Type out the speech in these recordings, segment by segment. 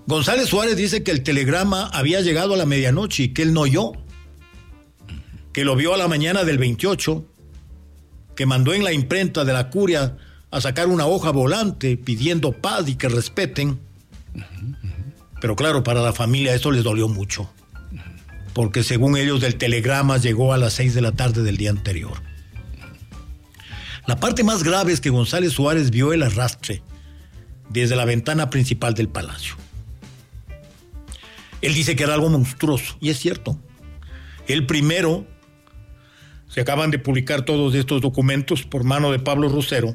González Suárez dice que el telegrama había llegado a la medianoche y que él no oyó, que lo vio a la mañana del 28, que mandó en la imprenta de la curia a sacar una hoja volante pidiendo paz y que respeten. Pero claro, para la familia esto les dolió mucho, porque según ellos del telegrama llegó a las 6 de la tarde del día anterior. La parte más grave es que González Suárez vio el arrastre desde la ventana principal del palacio. Él dice que era algo monstruoso, y es cierto. El primero, se acaban de publicar todos estos documentos por mano de Pablo Rosero.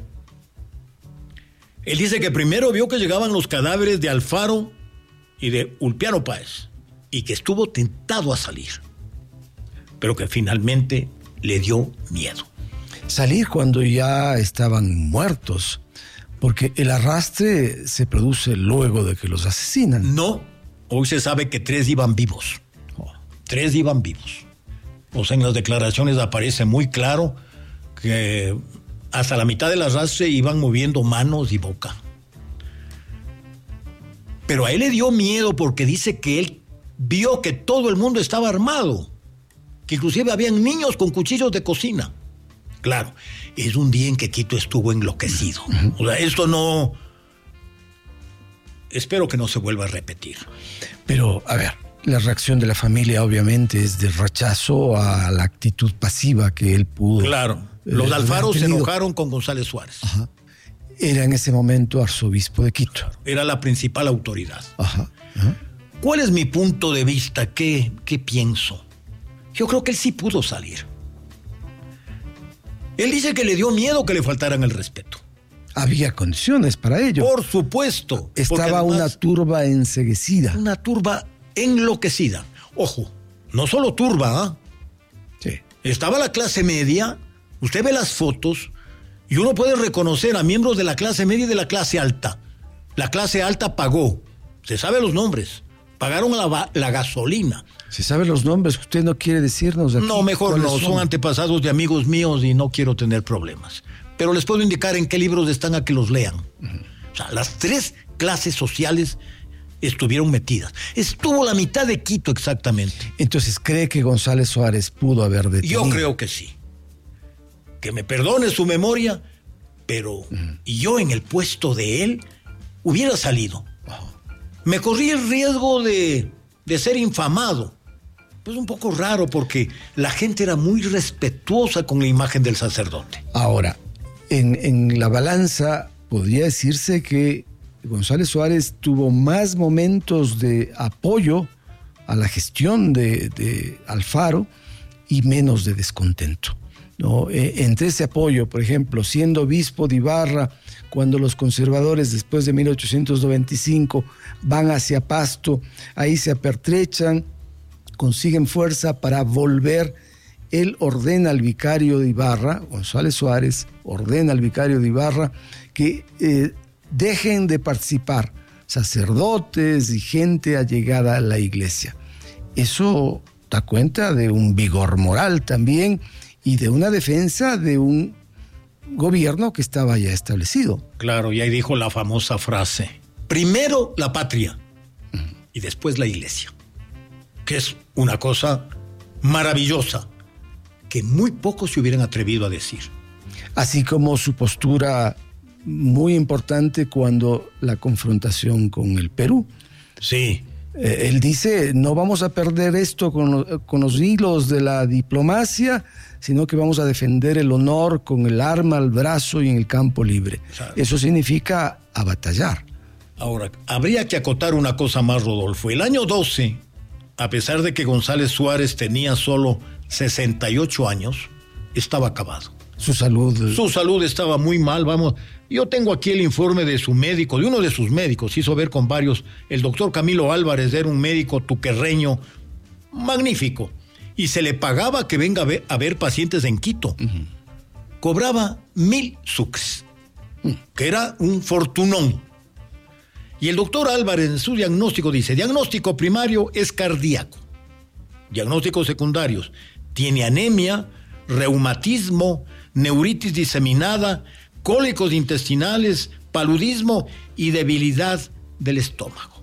Él dice que primero vio que llegaban los cadáveres de Alfaro y de Ulpiano Páez, y que estuvo tentado a salir, pero que finalmente le dio miedo. Salir cuando ya estaban muertos, porque el arrastre se produce luego de que los asesinan. No, hoy se sabe que 3 iban vivos. 3 iban vivos. O sea, en las declaraciones aparece muy claro que hasta la mitad del arrastre iban moviendo manos y boca. Pero a él le dio miedo porque dice que él vio que todo el mundo estaba armado, que inclusive habían niños con cuchillos de cocina. Claro, es un día en que Quito estuvo enloquecido. O sea, esto no... Espero que no se vuelva a repetir. Pero, a ver, la reacción de la familia obviamente es de rechazo a la actitud pasiva que él pudo... Claro, los Alfaro se enojaron con González Suárez. Ajá. Era en ese momento arzobispo de Quito. Claro, era la principal autoridad. Ajá. Ajá. ¿Cuál es mi punto de vista? ¿Qué pienso? Yo creo que él sí pudo salir. Él dice que le dio miedo que le faltaran el respeto. Había condiciones para ello. Por supuesto. Estaba una turba enceguecida. Una turba enloquecida. Ojo, no solo turba, ¿ah? Sí. Estaba la clase media, usted ve las fotos y uno puede reconocer a miembros de la clase media y de la clase alta. La clase alta pagó, se sabe los nombres, pagaron la gasolina. ¿Se sabe los nombres que usted no quiere decirnos aquí? No, mejor no, son antepasados de amigos míos y no quiero tener problemas. Pero les puedo indicar en qué libros están a que los lean. O sea, las 3 clases sociales estuvieron metidas. Estuvo la mitad de Quito exactamente. Entonces, ¿cree que González Suárez pudo haber detenido? Yo creo que sí. Que me perdone su memoria, pero yo en el puesto de él hubiera salido. Me corrí el riesgo de ser infamado. Pues un poco raro porque la gente era muy respetuosa con la imagen del sacerdote. Ahora, en la balanza podría decirse que González Suárez tuvo más momentos de apoyo a la gestión de Alfaro y menos de descontento, ¿no? Entre ese apoyo, por ejemplo, siendo obispo de Ibarra, cuando los conservadores después de 1895 van hacia Pasto, ahí se apertrechan, consiguen fuerza para volver. Él ordena al vicario de Ibarra, González Suárez, ordena al vicario de Ibarra que dejen de participar sacerdotes y gente allegada a la iglesia. Eso da cuenta de un vigor moral también y de una defensa de un gobierno que estaba ya establecido. Claro, y ahí dijo la famosa frase: primero la patria y después la iglesia, que es una cosa maravillosa que muy pocos se hubieran atrevido a decir. Así como su postura muy importante cuando la confrontación con el Perú. Sí. Él dice, no vamos a perder esto con los hilos de la diplomacia, sino que vamos a defender el honor con el arma al brazo y en el campo libre. Claro. Eso significa abatallar. Ahora, habría que acotar una cosa más, Rodolfo. El año 12, a pesar de que González Suárez tenía solo 68 años, estaba acabado. Su salud estaba muy mal, vamos. Yo tengo aquí el informe de su médico, de uno de sus médicos, hizo ver con varios. El doctor Camilo Álvarez era un médico tuquerreño magnífico y se le pagaba que venga a ver pacientes en Quito. Cobraba 1,000 sucres, que era un fortunón. Y el doctor Álvarez en su diagnóstico dice: diagnóstico primario es cardíaco, diagnósticos secundarios, tiene anemia, reumatismo, neuritis diseminada, cólicos intestinales, paludismo y debilidad del estómago.